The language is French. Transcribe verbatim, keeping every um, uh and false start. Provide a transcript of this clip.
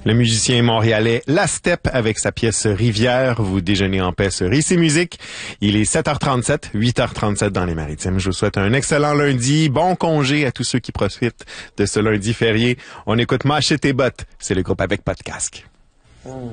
Le musicien montréalais La Steppe avec sa pièce Rivière. Vous déjeunez en paix sur Ici Musique. Il est sept heures trente-sept, huit heures trente-sept dans les Maritimes. Je vous souhaite un excellent lundi. Bon congé à tous ceux qui profitent de ce lundi férié. On écoute Mâcher tes bottes. C'est le groupe avec pas de casque. Mm.